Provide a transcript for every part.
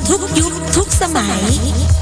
ทุกยุคทุกสมัย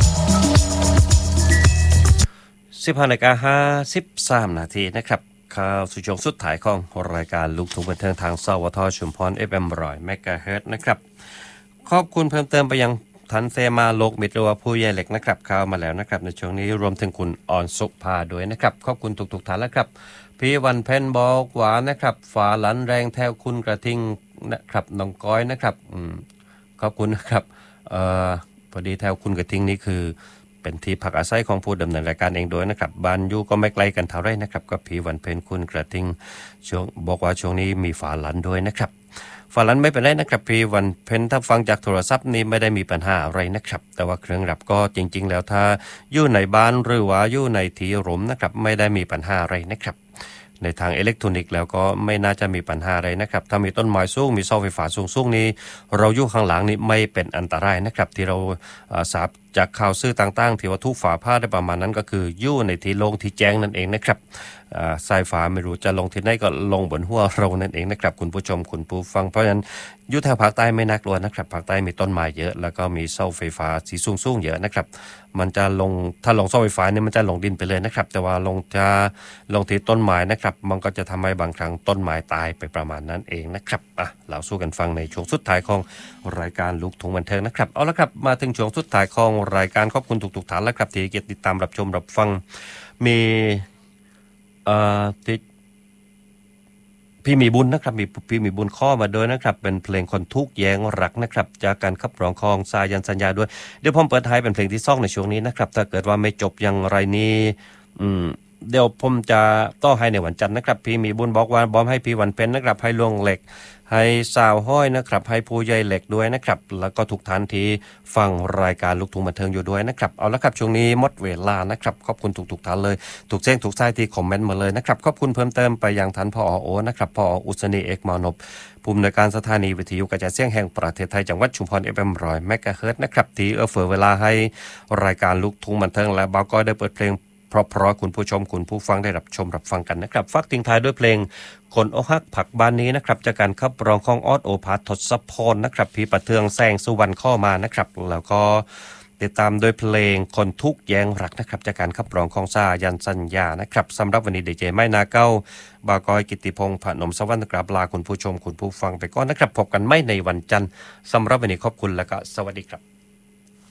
15:53 นาทีนะครับข่าวสู่ช่วงสุดท้ายของรายการลูกทุ่งบันเทิงทางสวทชุมพร FM 100 เมกะเฮิรตซ์นะครับขอบคุณเพิ่มเติมไปยังทันเซมาโลกมิตรหรือว่าผู้ใหญ่เหล็กนะครับเข้ามาแล้วนะครับในช่วงนี้รวมถึงคุณอ่อนสุภาด้วยนะครับขอบคุณทุกท่านแล้วครับพี่วันเพ็ญบอกว่านะครับฝ่าหลันแรงแถวคุณกระทิงนะครับน้องก้อยนะครับขอบคุณนะครับพอดีแถวคุณกระทิงนี่คือเป็นที่พักอาศัยของผู้ดำเนินรายการเองด้วยนะครับบ้านอยู่ก็ไม่ไกลกันเท่าไรนะครับก็พี่วันเพ็ญคุณกระทิงช่วงบอกว่าช่วงนี้มีฝ่าหลันด้วยนะครับฝ่าหลันไม่เป็นไรนะครับพี่วันเพ็ญถ้าฟังจากโทรศัพท์นี่ไม่ได้มีปัญหาอะไรนะครับแต่ว่าเครื่องรับก็จริงๆแล้วถ้าอยู่ในบ้านหรือว่าอยู่ในที่ร่มนะครับไม่ได้มีปัญหาอะไรนะครับในทางอิเล็กทรอนิกส์แล้วก็ไม่น่าจะมีปัญหาอะไรนะครับถ้ามีต้นไม้สูงมีเสาไฟฟ้าสูงๆนี้เราอยู่ข้างหลังนี่ไม่เป็นอันตรายนะครับที่เราทราบจากข่าวซื่อต่างๆที่ว่าทุกฝาผ้าได้ประมาณนั้นก็คืออยู่ในที่โล่งที่แจ้งนั่นเองนะครับสายฟ้าไม่รู้จะลงที่ไหนก็ลงบนหัวเรานั่นเองนะครับคุณผู้ชมคุณผู้ฟังเพราะฉะนั้นอยู่แถวภาคใต้ไม่น่ากลัวนะครับภาคใต้มีต้นไม้เยอะแล้วก็มีเสาไฟฟ้าสีสูงๆเยอะนะครับมันจะลงถ้าลงเสาไฟฟ้าเนี่ยมันจะลงดินไปเลยนะครับแต่ว่าลงที่ต้นไม้นะครับมันก็จะทำให้บางครั้งต้นไม้ตายไปประมาณนั้นเองนะครับเราสู้กันฟังในช่วงสุดท้ายของรายการลูกทุ่งบันเทิงนะครับเอาละครับมาถึงช่วงสุดท้ายของรายการขอบคุณทุกท่านแล้วครับที่ติดตามรับชมรับฟังมีที่พี่มีบุญนะครับพี่มีบุญข้อมาด้วยนะครับเป็นเพลงคนทุกแยงรักนะครับจากการขับร้องของสายันสัญญาด้วยเดี๋ยวผมเปิดท้ายเป็นเพลงที่2ในช่วงนี้นะครับถ้าเกิดว่าไม่จบอย่างไรนี้เดี๋ยวผมจะต่อให้ในวันจันทร์นะครับพี่มีบุญบอกว่าบอมให้พี่วันเพ็ญนะครับให้ลวงเหล็กให้สาวห้อยนะครับให้ผู้ใหญ่เหล็กด้วยนะครับแล้วก็ทุกท่านที่ฟังรายการลูกทุ่งบันเทิงอยู่ด้วยนะครับเอาละครับช่วงนี้หมดเวลานะครับขอบคุณทุกท่านเลยทุกเส้นทุกสายที่คอมเมนต์มาเลยนะครับขอบคุณเพิ่มเติมไปยังท่านผอ.โอนะครับผอ.อุษณีเอกมานพผู้อำนวยการสถานีวิทยุกระจายเสียงแห่งประเทศไทยจังหวัดชุมพร FM 100 เมกะเฮิรตซ์นะครับที่เฟือเวลาให้รายการลูกทุ่งบันเทิงและบ่าวก้อยได้เปิดเพลงเพราะคุณผู้ชมคุณผู้ฟังได้รับชมรับฟังกันนะครับฝากทิ้งท้ายด้วยเพลงคนอกหักผักบ้านนี้นะครับจากการขับร้องของออดโอภาสทศพรนะครับพี่ประเทืองแสงสุวรรณข้อมานะครับแล้วก็ติดตามโดยเพลงคนทุกแยงรักนะครับจากการขับร้องของสายันสัญญานะครับสำหรับวันนี้ดีเจไม่นาเก้าบากอยกิติพงษ์พนมสวรรค์กราบลาคุณผู้ชมคุณผู้ฟังไปก่อนนะครับพบกันไม่ในวันจันทร์สำหรับวันนี้ขอบคุณและก็สวัสดีครับ